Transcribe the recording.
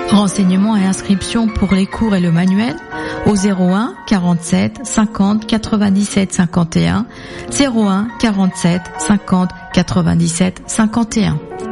Renseignements et inscriptions pour les cours et le manuel au 01 47 50 97 51, 01 47 50 97 51.